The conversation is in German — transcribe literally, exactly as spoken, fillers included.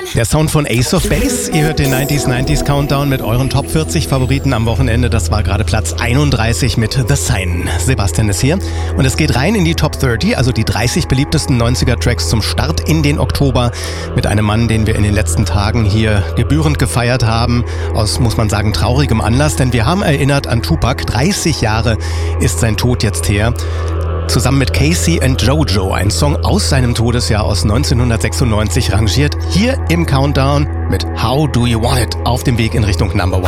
Der Sound von Ace of Base. Ihr hört den neunziger neunzig Countdown mit euren Top vierzig Favoriten am Wochenende. Das war gerade Platz einunddreißig mit The Sign. Sebastian ist hier. Und es geht rein in die Top dreißig, also die dreißig beliebtesten neunziger Tracks zum Start in den Oktober. Mit einem Mann, den wir in den letzten Tagen hier gebührend gefeiert haben. Aus, muss man sagen, traurigem Anlass. Denn wir haben erinnert an Tupac. dreißig Jahre ist sein Tod jetzt her. Zusammen mit Casey and Jojo, ein Song aus seinem Todesjahr aus neunzehnhundertsechsundneunzig, rangiert hier im Countdown mit How Do You Want It auf dem Weg in Richtung Number One.